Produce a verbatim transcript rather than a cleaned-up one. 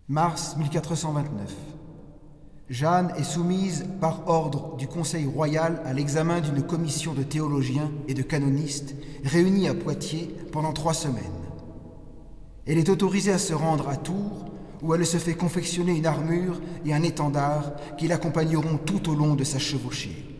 Mars mille quatre cent vingt-neuf. Jeanne est soumise par ordre du Conseil royal à l'examen d'une commission de théologiens et de canonistes réunis à Poitiers pendant trois semaines. Elle est autorisée à se rendre à Tours, où elle se fait confectionner une armure et un étendard qui l'accompagneront tout au long de sa chevauchée.